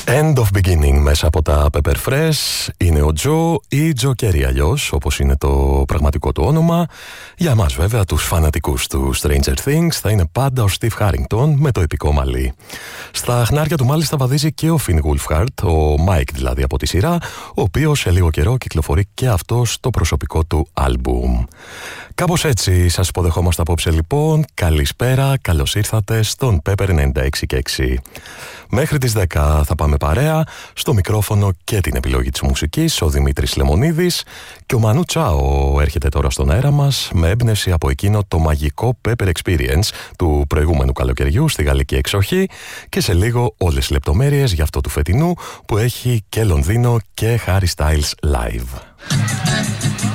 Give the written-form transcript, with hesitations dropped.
End of Beginning μέσα από τα Pepper Fresh. Είναι ο Τζο ή Τζο Κέρι αλλιώς, όπως είναι το πραγματικό του όνομα. Για εμάς βέβαια, τους φανατικούς του Stranger Things, θα είναι πάντα ο Steve Harrington με το επικό μαλλί. Στα χνάρια του μάλιστα βαδίζει και ο Finn Wolfhard, ο Mike δηλαδή από τη σειρά, ο οποίος σε λίγο καιρό κυκλοφορεί και αυτός το προσωπικό του άλμπουμ. Κάπως έτσι σας υποδεχόμαστε απόψε λοιπόν. Καλησπέρα, καλώς ήρθατε στον Pepper 96,6. Μέχρι τις 10 θα πάμε παρέα. Στο μικρόφωνο και την επιλογή της μουσικής ο Δημήτρης Λεμονίδης, και ο Μανού Τσάο έρχεται τώρα στον αέρα μας με έμπνευση από εκείνο το μαγικό Pepper Experience του προηγούμενου καλοκαιριού στη Γαλλική Εξοχή, και σε λίγο όλες οι λεπτομέρειες για αυτό του φετινού που έχει και Λονδίνο και Harry Styles live.